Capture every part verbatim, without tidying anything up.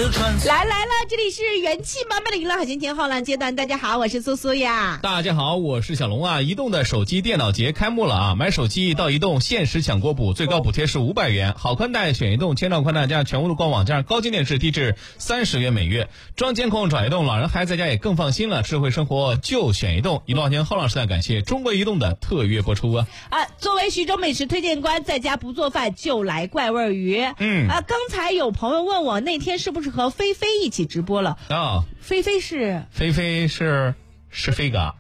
来来了，这里是元气满满的娱乐海鲜天后浪阶段，大家好，我是苏苏呀。 大家好，我是小龙啊。移动的手机电脑节开幕了啊！买手机到移动限时抢国补，最高补贴是五百元。好宽带选移动，千兆宽带加上全屋的官网，加上高精电视低至三十元每月。装监控找移动，老人孩子在家也更放心了。智慧生活就选移动。移动航天后浪时代，感谢中国移动的特约播出啊！ 啊，作为徐州美食推荐官，在家不做饭就来怪味鱼。 嗯啊，刚才有朋友问我那天是不是和菲菲一起直播了啊、哦？ 菲菲是菲菲是是飞哥。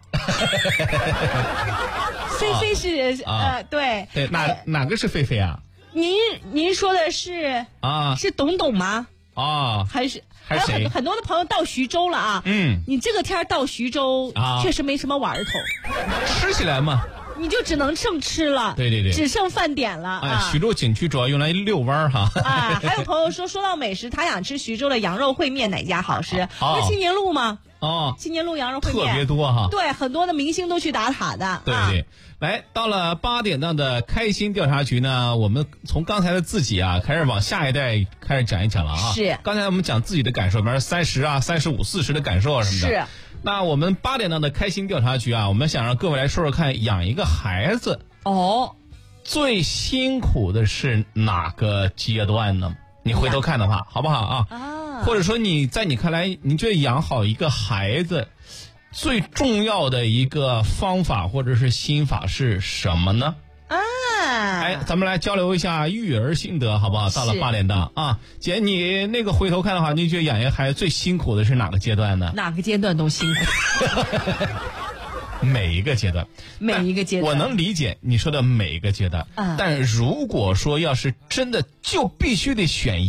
菲菲是、啊、呃对对哪、呃、哪个是菲菲啊？ 您您说的是啊是董董吗？ 啊还是还是谁？ 还有很很多的朋友到徐州了啊。 嗯， 你这个天到徐州啊，确实没什么玩头， 吃起来嘛。 你就只能剩吃了， 对对对， 只剩饭点了。 哎， 啊、 徐州景区主要用来遛弯哈。 啊，还有朋友说，说到美食，他想吃徐州的羊肉烩面，哪家好吃？不是青年路吗？ 哦， 青年路羊肉烩面特别多哈。 对，很多的明星都去打卡的。 对对，啊、来到了八点档的开心调查局呢，我们从刚才的自己啊，开始往下一代开始讲一讲了啊。 是。刚才我们讲自己的感受，比如三十啊、三十五、四十的感受啊什么的。 是。 那我们八点档的开心调查局啊，我们想让各位来说说看，养一个孩子哦， 最辛苦的是哪个阶段呢？你回头看的话，好不好啊？ 啊， 或者说你在你看来，你觉得养好一个孩子最重要的一个方法或者是心法是什么呢？ 啊， 哎，咱们来交流一下育儿心得，好不好？到了八点档啊，姐，你那个回头看的话，你觉得养一个孩子最辛苦的是哪个阶段呢？ 哪个阶段都辛苦。 每一个阶段， 每一个阶段， 我能理解你说的每一个阶段。 嗯， 但如果说要是真的就必须得选